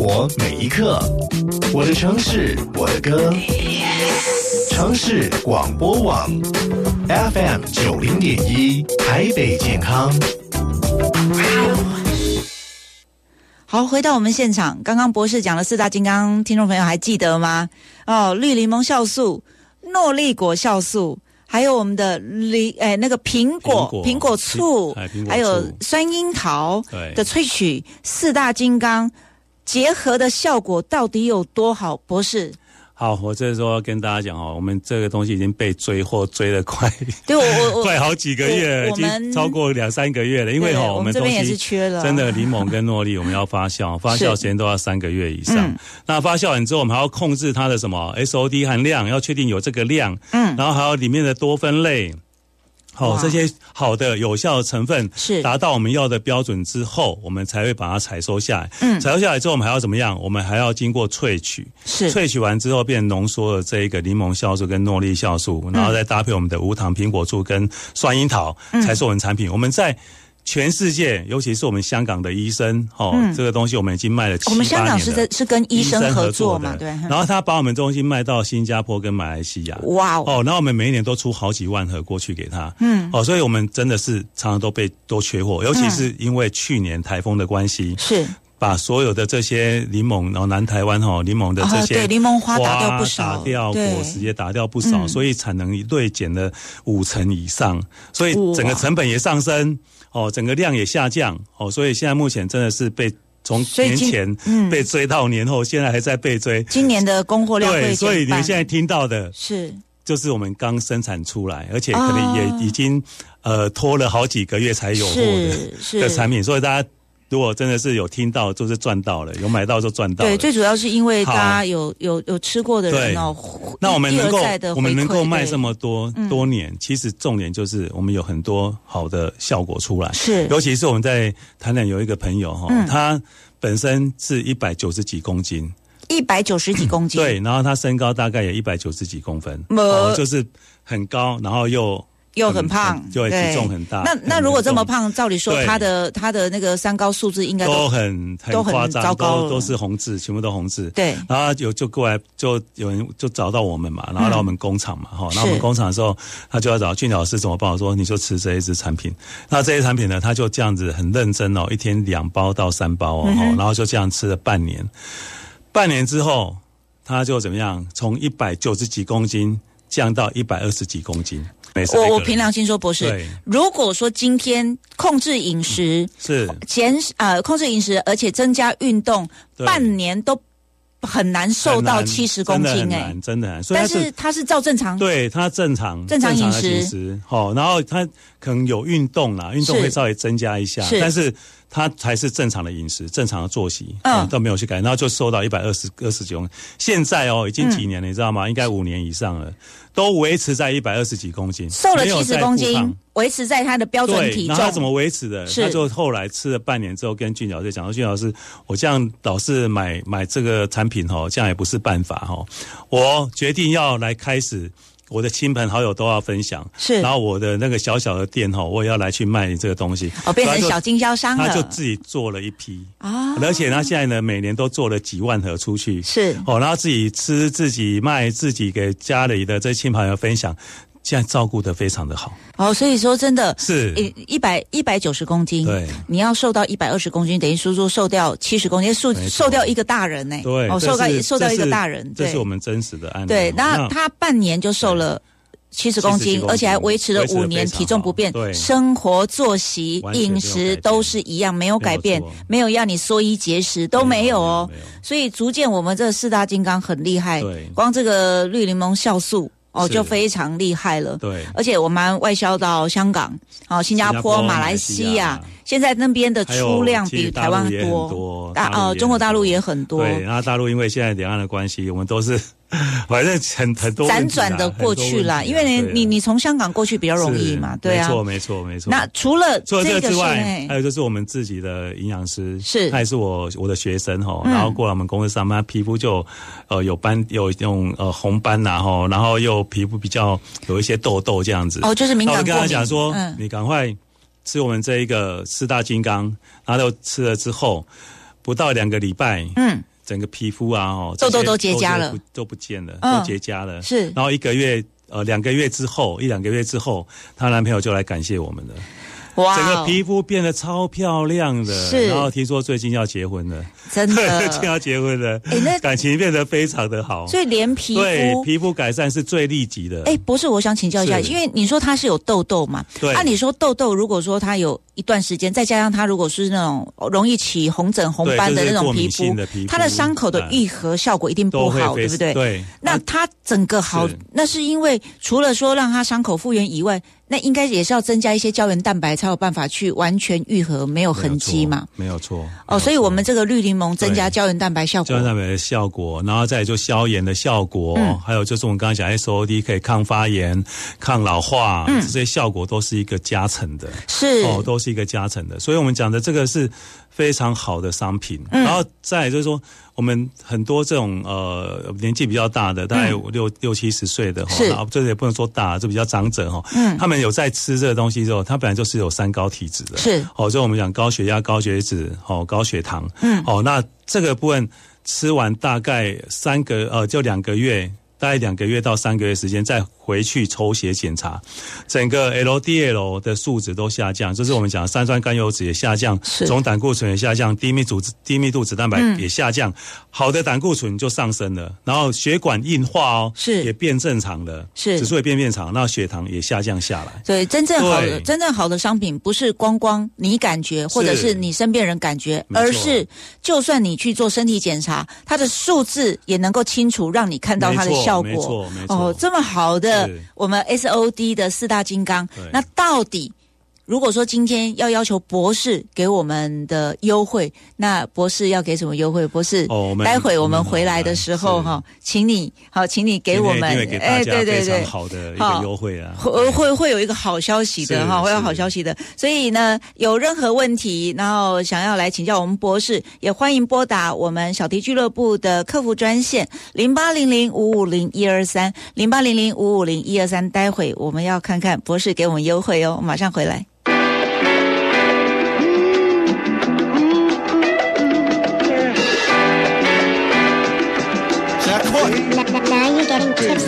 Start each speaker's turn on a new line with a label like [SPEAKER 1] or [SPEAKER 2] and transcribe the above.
[SPEAKER 1] 活每一刻，我的城市，我的歌。城市广播网 FM 90.1台北健康。
[SPEAKER 2] 好，回到我们现场，刚刚博士讲了四大金刚，听众朋友还记得吗？绿柠檬酵素、诺丽果酵素，还有我们的那个苹果醋，还有酸樱桃的萃取，四大金刚结合的效果到底有多好？博士。
[SPEAKER 3] 好，我这时候跟大家讲我们这个东西已经被追货追了快快好几个月了，已经超过2-3个月了。因为我们这边也是缺了，真的柠檬跟诺丽我们要发酵，发酵时间都要3个月以上。那发酵完之后，我们还要控制它的什么 SOD 含量，要确定有这个量，然后还有里面的多酚类。这些好的有效的成分是达到我们要的标准之后，我们才会把它采收下来。采收下来之后，我们还要怎么样？我们还要经过萃取，萃取完之后变浓缩的这一个柠檬酵素跟诺丽酵素，然后再搭配我们的无糖苹果醋跟酸樱桃，才是我们产品。我们在全世界，尤其是我们香港的医生，这个东西我们已经卖了7-8年了。
[SPEAKER 2] 我们香港是跟医生合作嘛，对。
[SPEAKER 3] 然后他把我们东西卖到新加坡跟马来西亚，哇哦！然后我们每一年都出好几万盒过去给他，所以我们真的是常常都缺货，尤其是因为去年台风的关系，是。把所有的这些柠檬，然后南台湾柠檬的这些
[SPEAKER 2] 对柠檬花打掉不少，
[SPEAKER 3] 打掉果实也打掉不少，所以产能锐减了50%以上，所以整个成本也上升，整个量也下降，所以现在目前真的是被从年前被追到年后，现在还在被追。
[SPEAKER 2] 今年的供货量会减半，
[SPEAKER 3] 对，所以你们现在听到的就是我们刚生产出来，而且可能也已经拖了好几个月才有货的产品，所以大家。如果真的是有听到，就是赚到了；有买到就赚到了。
[SPEAKER 2] 对，最主要是因为大家有吃过的人
[SPEAKER 3] 那我们能够卖这么多年，其实重点就是我们有很多好的效果出来。是，尤其是我们在台南有一个朋友他本身是190几公斤，190几公斤，对，然后他身高大概也190几公分，就是很高，然后又很胖，对，体重很大。
[SPEAKER 2] 那如果这么胖，照理说他的那个三高数字应该
[SPEAKER 3] 都很夸张，糟糕，都是红字，全部都红字。对，然后就过来，就有人就找到我们嘛，然后来我们工厂嘛，然后我们工厂的时候，他就要找俊老师怎么办？我说你就吃这一支产品。那这些产品呢，他就这样子很认真一天2包到3包然后就这样吃了半年。半年之后，他就怎么样？从190几公斤降到120几公斤。
[SPEAKER 2] 我凭良心说，博士，如果说今天控制饮食控制饮食，而且增加运动，半年都很难瘦到70公斤，
[SPEAKER 3] 真的很难。
[SPEAKER 2] 但是他是照正常，
[SPEAKER 3] 对他正常饮食，然后他可能有运动啦，运动会稍微增加一下，但是他还是正常的饮食，正常的作息，都没有去改，然后就瘦到120几公斤。现在已经几年了，你知道吗？应该5年以上了。都维持在120几公斤，
[SPEAKER 2] 瘦了70公斤，维持在他的标准体重。
[SPEAKER 3] 然后他怎么维持的？他就后来吃了半年之后，跟俊老师讲说：“俊老师，我这样老是买这个产品这样也不是办法我决定要来开始。”我的亲朋好友都要分享，然后我的那个小小的店我也要来去卖这个东西，
[SPEAKER 2] 变成小经销商了。
[SPEAKER 3] 他就自己做了一批而且他现在呢，每年都做了几万盒出去，然后自己吃、自己卖、自己给家里的这亲朋好友分享。现在照顾得非常的好
[SPEAKER 2] 所以说真的
[SPEAKER 3] 是
[SPEAKER 2] 190公斤，对，你要瘦到120公斤，等于说瘦掉70公斤，瘦掉一个大人呢，
[SPEAKER 3] 对，
[SPEAKER 2] 瘦掉一个大人，
[SPEAKER 3] 这是我们真实的案例。
[SPEAKER 2] 对，那他半年就瘦了70公斤，而且还维持了5年，体重不变，生活作息、饮食都是一样，没有改变，没有要你缩衣节食都没有所以逐渐我们这四大金刚很厉害，光这个绿柠檬酵素。就非常厉害了。对，而且我们外销到香港、新加坡、马来西亚，现在那边的出量比台湾多。中国大陆也很多。
[SPEAKER 3] 对，然后大陆因为现在两岸的关系，我们都是反正很多
[SPEAKER 2] 辗转的过去啦，因为你从香港过去比较容易嘛，对啊，
[SPEAKER 3] 没错。
[SPEAKER 2] 那除了
[SPEAKER 3] 这个之外，还有就是我们自己的营养师，他也是我的学生然后过来我们公司上班，皮肤就有那种红斑然后又皮肤比较有一些痘痘这样子。
[SPEAKER 2] 就是敏感过敏。我
[SPEAKER 3] 跟他讲说，你赶快吃我们这一个四大金刚，然后吃了之后，不到2个礼拜， 整个皮肤啊，
[SPEAKER 2] 痘痘都结痂了，
[SPEAKER 3] 都不见了，都结痂了。
[SPEAKER 2] 是，
[SPEAKER 3] 然后1-2个月之后，她男朋友就来感谢我们了。
[SPEAKER 2] 哇，
[SPEAKER 3] 整个皮肤变得超漂亮的，
[SPEAKER 2] 是。
[SPEAKER 3] 然后听说最近要结婚了，
[SPEAKER 2] 真的，
[SPEAKER 3] 最近要结婚了，那感情变得非常的好。
[SPEAKER 2] 所以连皮
[SPEAKER 3] 肤改善是最立即的。
[SPEAKER 2] 博士，我想请教一下，因为你说他是有痘痘嘛？
[SPEAKER 3] 对。
[SPEAKER 2] 按理说痘痘，如果说他有一段时间，再加上他如果是那种容易起红疹红斑的那种皮肤，他的伤口的愈合效果一定不好，对不对？
[SPEAKER 3] 对。
[SPEAKER 2] 那他整个好，那是因为除了说让他伤口复原以外，那应该也是要增加一些胶原蛋白才有办法去完全愈合没有痕迹嘛？
[SPEAKER 3] 没有错。
[SPEAKER 2] 所以我们这个绿柠檬增加胶原蛋白效果，
[SPEAKER 3] 胶原蛋白的效果，然后再就消炎的效果，还有就是我们刚才讲 SOD 可以抗发炎、抗老化，这些效果都是一个加成的，
[SPEAKER 2] 是
[SPEAKER 3] 都是一个加成的。所以我们讲的这个是非常好的商品，然后再来就是说，我们很多这种年纪比较大的，大概60-70岁的，然后这也不能说大，就比较长者哈，他们有在吃这个东西之后，他本来就是有3高体质的，
[SPEAKER 2] 是
[SPEAKER 3] 所以我们讲高血压、高血脂、高血糖，那这个部分吃完大概就2个月。大概2个月到3个月时间，再回去抽血检查，整个 LDL 的数值都下降，就是我们讲三酸甘油酯也下降，总胆固醇也下降，低密度脂蛋白也下降，好的胆固醇就上升了，然后血管硬化也变正常了，指数也变长，那血糖也下降下来。
[SPEAKER 2] 对，真正好的商品不是光你感觉或者是你身边人感觉，而是就算你去做身体检查，它的数字也能够清楚让你看到它的效果。
[SPEAKER 3] 没错，
[SPEAKER 2] 这么好的我们 SOD 的4大金刚，那到底如果说今天要求博士给我们的优惠，那博士要给什么优惠？博士，待会我们回来的时候请你给我们，
[SPEAKER 3] 给大家非常好的一个优惠啊，
[SPEAKER 2] 会有一个好消息的会有好消息的。所以呢，有任何问题，然后想要来请教我们博士，也欢迎拨打我们小迪俱乐部的客服专线0800-550-123 0800-550-123。待会我们要看看博士给我们优惠哦，马上回来。